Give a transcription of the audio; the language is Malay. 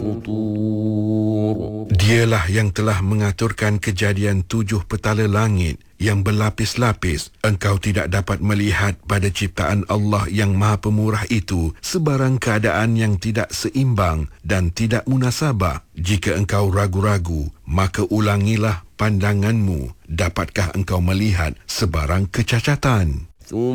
Dialah yang telah mengaturkan kejadian 7 petala langit yang berlapis-lapis. Engkau tidak dapat melihat pada ciptaan Allah yang Maha Pemurah itu sebarang keadaan yang tidak seimbang dan tidak munasabah. Jika engkau ragu-ragu, maka ulangilah pandanganmu. Dapatkah engkau melihat sebarang kecacatan?